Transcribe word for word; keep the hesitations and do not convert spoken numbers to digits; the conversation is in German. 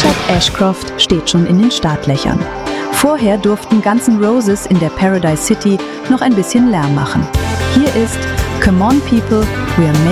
Richard Ashcroft steht schon in den Startlöchern. Vorher durften Guns N' Roses in der Paradise City noch ein bisschen Lärm machen. Hier ist Come On People, We're